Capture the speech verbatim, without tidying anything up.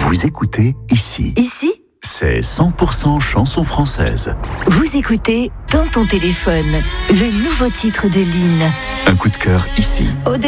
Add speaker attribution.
Speaker 1: Vous écoutez ici.
Speaker 2: Ici,
Speaker 1: c'est cent pour cent chanson française.
Speaker 2: vous écoutez Dans ton téléphone, le nouveau titre de Lynn.
Speaker 1: Un coup de cœur ici.
Speaker 2: Au